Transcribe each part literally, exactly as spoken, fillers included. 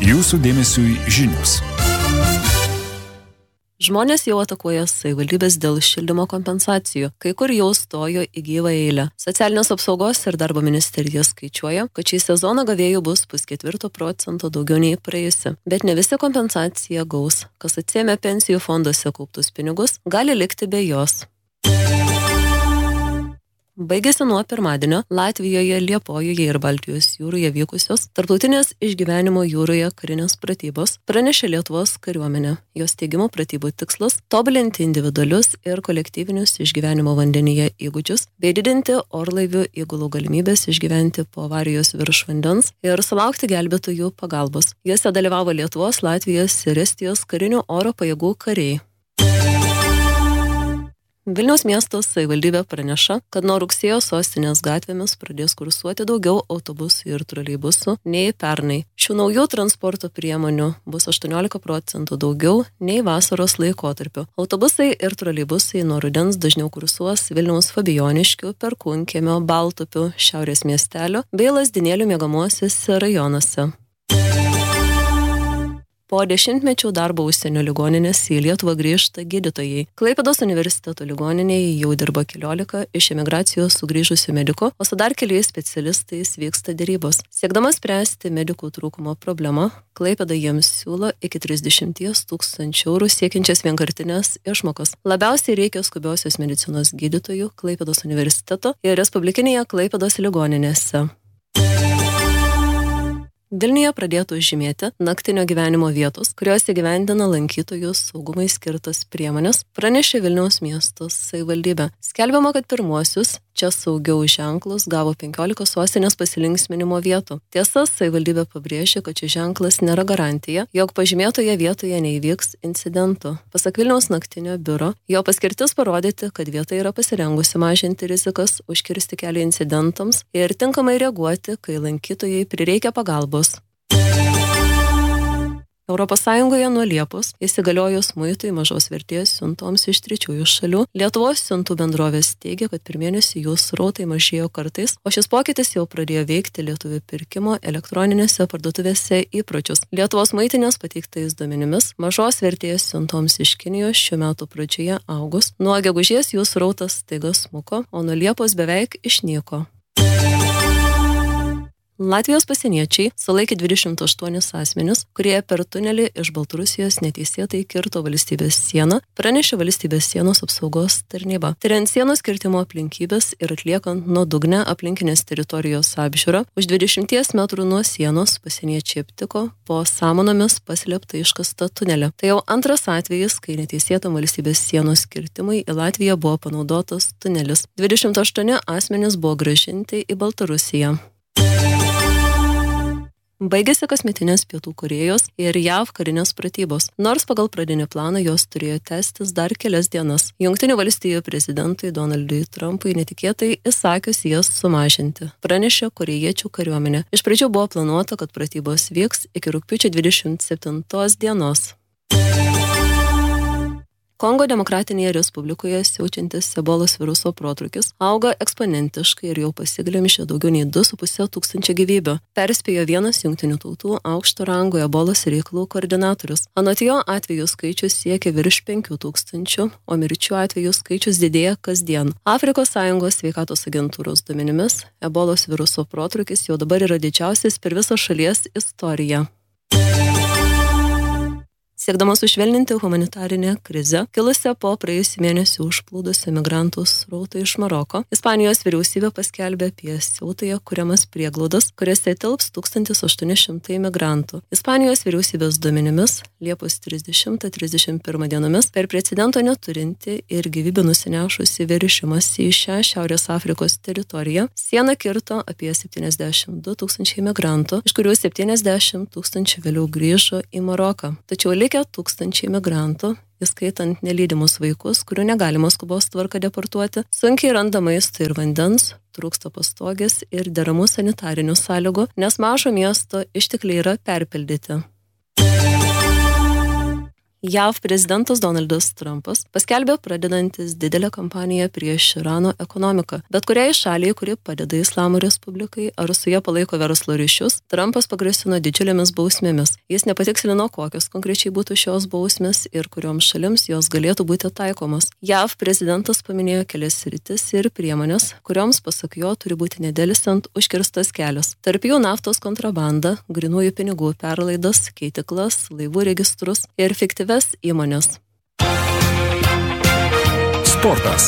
Jūsų dėmesiui žinios. Žmonės jau atakuoja savivaldybės dėl šildymo kompensacijų, kai kur jau stojo į gyvą eilę. Socialinės apsaugos ir darbo ministerija skaičiuoja, kad šį sezoną gavėjų bus pusketvirto procento daugiau nei praėjusi. Bet ne visi kompensaciją gaus. Kas atsiėmė pensijų fonduose kauptus pinigus, gali likti be jos. Baigėsi nuo pirmadienio Latvijoje, Liepojoje ir Baltijos jūroje vykusios tarptautinės išgyvenimo jūroje karinės pratybos, pranešė Lietuvos kariuomenė. Jos teigimu pratybų tikslas – tobulinti individualius ir kolektyvinius išgyvenimo vandenyje įgūdžius, bei didinti orlaivių įgulų galimybės išgyventi po avarijos virš vandens ir sulaukti gelbėtojų pagalbos. Jose dalyvavo Lietuvos, Latvijos ir Estijos karinių oro pajėgų kariai. Vilniaus miesto savivaldybė praneša, kad nuo rugsėjo sostinės gatvėmis pradės kursuoti daugiau autobusų ir troleibusų nei pernai. Šių naujų transporto priemonių bus aštuoniolika procentų daugiau nei vasaros laikotarpiu. Autobusai ir troleibusai nuo rudens dažniau kursuos Vilniaus Fabijoniškių, Perkūnkiemio, Baltupių, Šiaurės miestelio bei Lazdynėlių miegamuosiuose rajonuose. Po dešimtmečių darbo užsienio ligoninėse į Lietuvą grįžta gydytojai. Klaipėdos universiteto ligoninėje jau dirba keliolika iš emigracijos sugrįžusių medikų, o su dar keliais specialistais vyksta derybos. Siekdama spręsti medikų trūkumo problemą, Klaipėda jiems siūlo iki trisdešimties tūkstančių eurų siekiančias vienkartinės išmokas. Labiausiai reikia skubiosios medicinos gydytojų Klaipėdos universiteto ir Respublikinėje Klaipėdos ligoninėse. Vilniuje pradėtų žymėti naktinio gyvenimo vietos, kurios įgyvendina lankytojų saugumai skirtas priemonės, pranešė Vilniaus miesto savivaldybė. Skelbiama, kad pirmuosius čia saugiau ženklus gavo penkiolika sostinės pasilinksminimo vietų. Tiesa, savivaldybė pabrėžė, kad šis ženklas nėra garantija, jog pažymėtoje vietoje neįvyks incidentų. Pasak Vilniaus naktinio biuro, jo paskirtis parodyti, kad vieta yra pasirengusi mažinti rizikas, užkirsti kelią incidentams ir tinkamai reaguoti, kai lankytojai prireikia pagalbos. Europos Sąjungoje nuo Liepos įsigaliojus muitui mažos vertės siuntoms iš trečiųjų šalių, Lietuvos siuntų bendrovės teigia, kad per mėnesį jų srautai mažėjo kartais, o šis pokytis jau pradėjo veikti lietuvių pirkimo elektroninėse parduotuvėse įpročius. Lietuvos muitinės pateiktais duomenimis mažos vertės siuntoms iš Kinijos šių metų pradžioje augus, nuo gegužės jų srautas staiga smuko, o nuo Liepos beveik išnyko. Latvijos pasieniečiai sulaikė dvidešimt aštuonis asmenis, kurie per tunelį iš Baltarusijos neteisėtai kirto valstybės sieną, pranešė valstybės sienos apsaugos tarnyba. Tiriant sienos kirtimo aplinkybės ir atliekant nuodugnią aplinkinės teritorijos apžiūrą, už dvidešimties metrų nuo sienos pasieniečiai aptiko po samanomis paslėptą iškastą tunelį. Tai jau antras atvejis, kai neteisėtam valstybės sienos kirtimui į Latviją buvo panaudotas tunelis. dvidešimt aštuoni asmenys buvo grąžinti į Baltarusiją. Baigėsi kasmetinės Pietų Korėjos ir J A V karinės pratybos, nors pagal pradinį planą jos turėjo tęstis dar kelias dienas. Jungtinių valstijų prezidentui Donaldui Trumpui netikėtai įsakius jas sumažinti, pranešė korėjiečių kariuomenė. Iš pradžių buvo planuota, kad pratybos vyks iki rugpjūčio dvidešimt septintos dienos. Kongo Demokratinėje Respublikoje siaučiantis ebolos viruso protrūkis auga eksponentiškai ir jau pasiglemžė daugiau nei du su puse tūkstančio gyvybių, perspėjo vienas jungtinių tautų aukšto rango ebolos reikalų koordinatorius. Anot jo, atvejų skaičius siekia virš penkių tūkstančių, o mirčių atvejų skaičius didėja kasdien. Afrikos Sąjungos sveikatos agentūros duomenimis, ebolos viruso protrūkis jau dabar yra didžiausias per visą šalies istoriją. Siekdama sušvelninti humanitarinę krizę, kilusią po praėjusį mėnesį užplūdus emigrantų srautą iš Maroko, Ispanijos vyriausybė paskelbė apie siautąją kuriamas prieglaudas, kuriuose tilps tūkstantis aštuoni šimtai migrantų. Ispanijos vyriausybės duomenimis Liepos trisdešimtą trisdešimt pirmą dienomis per precedento neturinti ir gyvybę nusinešusi veržimąsi į šią Šiaurės Afrikos teritoriją, sieną kirto apie septyniasdešimt du tūkstančiai migrantų, iš kurių septyniasdešimt tūkstančių vėliau grįžo į Maroką. Tačiau likę tūkstančiai migrantų, įskaitant nelydimus vaikus, kurių negalima skubos tvarka deportuoti, sunkiai randa maisto ir vandens, trūksta pastogės ir deramų sanitarinių sąlygų, nes mažo miesto ištekliai yra perpildyti. J A V prezidentas Donaldas Trumpas paskelbė pradedantis didelę kampaniją prieš Irano ekonomiką. Bet kuriai šaliai, kuri padeda Islamo Respublikai ar su jie palaiko verslo ryšius, Trumpas pagrasino didžiulėmis bausmėmis. Jis nepatikslino, kokios konkrečiai būtų šios bausmės ir kurioms šalims jos galėtų būti taikomos. J A V prezidentas paminėjo kelias sritis ir priemonės, kurioms pasak jo turi būti nedelsiant užkirstas kelias. Tarp jų naftos kontrabanda, grynųjų pinigų perlaidas, keitiklas, laivų registrus ir fiktyvi įmonės. Sportas.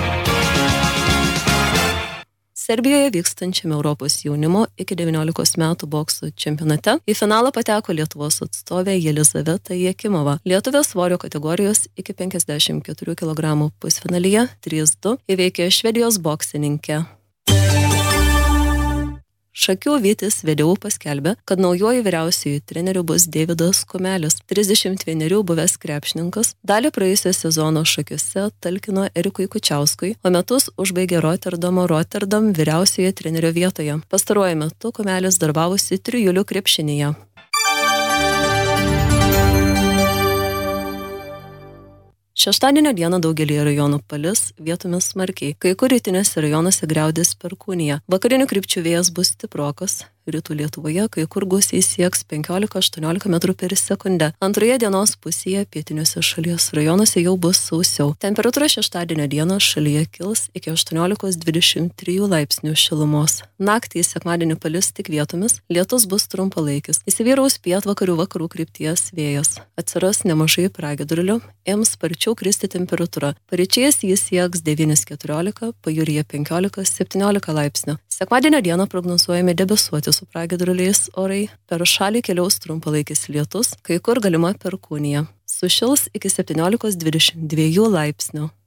Serbijoje vykstančiame Europos jaunimo iki devyniolikos metų bokso čempionate į finalą pateko Lietuvos atstovė Jelizaveta Jakimova. Lietuvė svorio kategorijos iki penkiasdešimt keturių kilogramų pusfinalyje trys du įveikė Švedijos boksininkę. Šakių Vytis V D U paskelbė, kad naujuoju vyriausiuoju treneriu bus Deividas Kumelis. trisdešimt vienerių buvęs krepšininkas dalį praėjusio sezono Šakiuose talkino Erikui Kučiauskui, o metus užbaigė Rotterdamo Rotterdam vyriausiojo trenerio vietoje. Pastaruoju metu Kumelis darbavosi Trijulių krepšinyje. Šeštadienio dieną daugelį rajonų palis, vietomis smarkiai. Kai kur rytinėse rajonuose griaudės perkūnija. Vakarinių krypčių vėjas bus stiprokas. Rytų Lietuvoje kai kur gūsiai sieks penkiolika aštuoniolika metrų per sekundę. Antroje dienos pusėje pietiniuose šalies rajonuose jau bus sausiau. Temperatūra šeštadienio dieną šalyje kils iki aštuoniolikos dvidešimt trijų laipsnių šilumos. Naktį sekmadienį palis tik vietomis, lietus bus trumpalaikis. Įsivyraus pietvakarių vakarų krypties vėjas. Atsiras nemažai pragiedrulių, ims sparčiau kristi temperatūra. Paryčiais jis sieks devynis keturiolika, pajūryje penkiolika septyniolika laipsnių. Sekmadienio dieną prognozuojami debesuoti su pragiedruliais orai, per šalį keliaus trumpalaikis lietus, kai kur galima perkūnija. Sušils iki septyniolikos dvidešimt dviejų laipsnių.